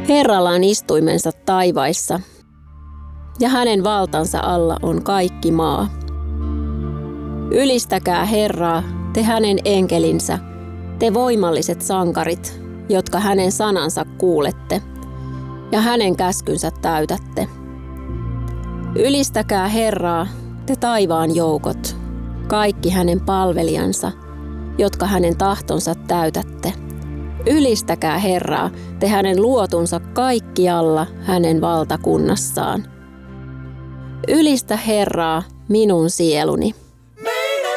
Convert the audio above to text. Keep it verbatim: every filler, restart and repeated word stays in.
Herralla on istuimensa taivaissa, ja hänen valtansa alla on kaikki maa. Ylistäkää Herraa, te hänen enkelinsä, te voimalliset sankarit, jotka hänen sanansa kuulette, ja hänen käskynsä täytätte. Ylistäkää Herraa, te taivaan joukot, kaikki hänen palvelijansa, jotka hänen tahtonsa täytätte. Ylistäkää Herraa, te hänen luotunsa kaikkialla hänen valtakunnassaan. Ylistä Herraa, minun sieluni.